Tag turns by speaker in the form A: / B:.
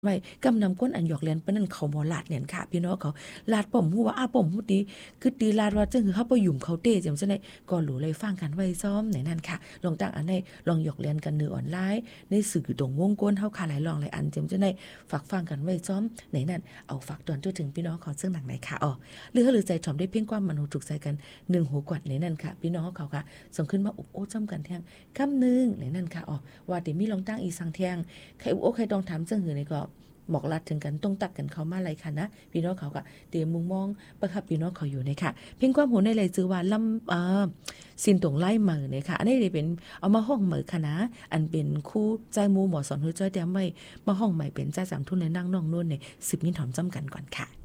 A: ไว้กำนำก้นอันหยอกเลียนปานนั้นเขาบ่ลาดเลียนค่ะพี่น้องเขาลาดป้อมฮู้ว่าป้อมฮู้ดีคือตีลาดว่าจังคือเฮาบ่ยุ่มเขาเต้จังซั่นได้ก็รู้เลยฟังกันไว้ซ้อมในนั้นค่ะลองตั้งอันใดลองหยอกเลียนกันในออนไลน์ในสื่อตรงวงกลเฮาค่ะหลายลองหลายอันจังซั่นได้ฝากฟังกันไว้ซ้อมในนั้นเอาฝากตอนจนถึงพี่น้องเขาซึ่งหนังไหนค่ะหรือใจถ่อมได้เพียงความมันหูถูกใจกัน1หูกวัดในนั้นค่ะพี่น้องเขาค่ะส่งขึ้นมาอุบโอ้จ้ำกันแท่งคำนึงในนั้นค่ะว่าติมีลองตั้งอีสังแท่งใครอุบโอ้ใครต้องถามจังหือในก็บอกลัดถึงกันต้องตักกันเขามาอะไรค่ะนะพี่น้องเขาก็เตรียมมุงมองประคับพี่น้องเขาอยู่ในค่ะเพียงความหูในเลยจือว่าลำสินตรงไล่มือเนี่ยค่ะอันนี้ได้เป็นเอามาห้องมือค่ะนะอันเป็นคู่ใจมูหมอสอนหัวใจเตรียมไว้มาห้องใหม่เป็นใจสามทุนในนั่งน้องนุ่นใน10 มิลถอมจ้ำกันก่อนค่ะ